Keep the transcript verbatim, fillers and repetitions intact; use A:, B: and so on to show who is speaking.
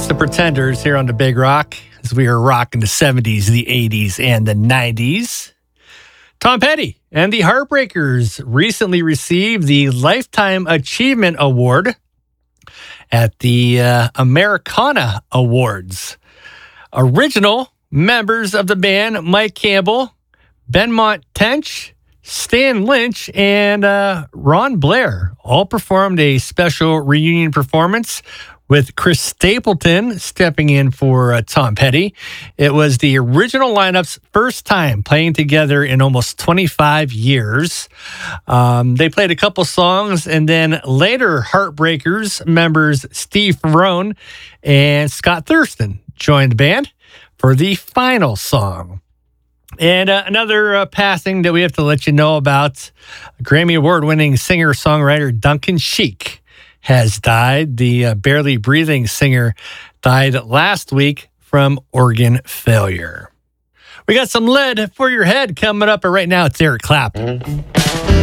A: the Pretenders here on the Big Rock as we are rocking the seventies, the eighties, and the nineties. Tom Petty and the Heartbreakers recently received the Lifetime Achievement Award at the uh, Americana Awards. Original members of the band, Mike Campbell, Benmont Tench, Stan Lynch, and uh, Ron Blair all performed a special reunion performance with Chris Stapleton stepping in for uh, Tom Petty. It was the original lineup's first time playing together in almost twenty-five years. Um, they played a couple songs, and then later Heartbreakers members Steve Ferrone and Scott Thurston joined the band for the final song. And uh, another uh, passing that we have to let you know about, Grammy Award-winning singer-songwriter Duncan Sheik has died. The uh, barely breathing singer died last week from organ failure. We got some lead for your head coming up, but right now it's Eric Clapton.